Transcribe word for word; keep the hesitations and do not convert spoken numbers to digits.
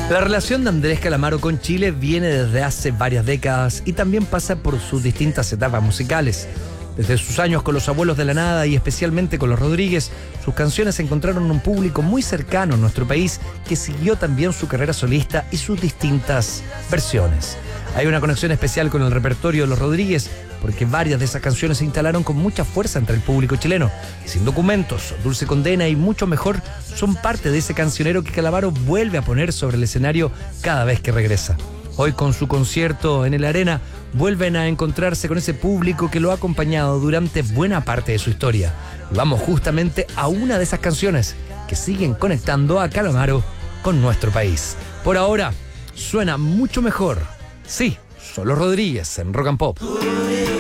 La relación de Andrés Calamaro con Chile viene desde hace varias décadas y también pasa por sus distintas etapas musicales. Desde sus años con los Abuelos de la Nada y especialmente con los Rodríguez, sus canciones encontraron un público muy cercano en nuestro país que siguió también su carrera solista y sus distintas versiones. Hay una conexión especial con el repertorio de los Rodríguez porque varias de esas canciones se instalaron con mucha fuerza entre el público chileno. Sin Documentos, Dulce Condena y Mucho Mejor son parte de ese cancionero que Calamaro vuelve a poner sobre el escenario cada vez que regresa. Hoy con su concierto en el Arena vuelven a encontrarse con ese público que lo ha acompañado durante buena parte de su historia. Y vamos justamente a una de esas canciones que siguen conectando a Calamaro con nuestro país. Por ahora, suena Mucho Mejor. Sí, son los Rodríguez en Rock and Pop.